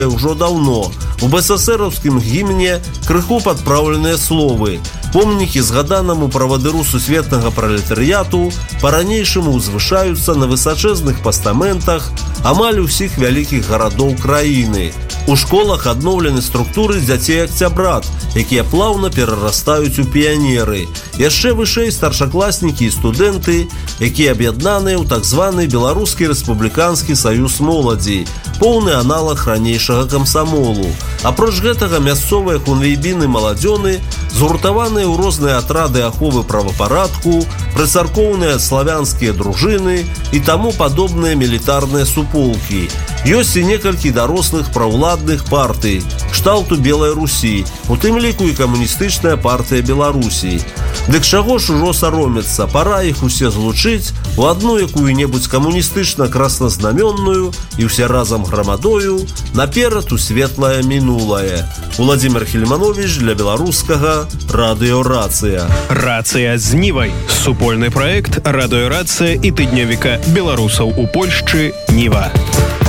ўжо даўно. У БССРаўскім гімне крыху падпраўленыя словы. Помнікі згаданаму правадыру сусветнага пралетарыяту па-ранейшаму ўзвышаюцца на высачэзных пастаментах амаль усіх вялікіх гарадоў краіны. У школах адноўлены структуры дзяцей акцябрат, якія плаўна перарастаюць у піянеры. Яшчэ вышэй старшакласнікі і студэнты, якія аб'яднаныя ў так званы Беларускі рэспубліканскі саюз моладзі, поўны аналаг ранейшага камсамолу. Апроч гэтага мясцовыя хунвейбіны маладзёны згуртаваныя ў розныя атрады аховы правапарадку, прыцаркоўныя славянскія дружыны і таму падобныя мілітарныя суполкі. Ёсць і некалькі дарослых праўладных партый, кшталту Белай Русі, у тым ліку і камуністычная партыя Беларусі. Дык чаго ж ужо саромецца, пара іх усе злучыць у адну якую-небудзь камуністычна-красназнаменную і ўсе разам грамадою наперад у светлае мінулае. Уладзімир Хельманович для беларускага радыё «Рацыя». «Рацыя з Нівай» – супольны праект радыё «Рацыя» і тыднёвіка беларусаў у Польшчы «Ніва».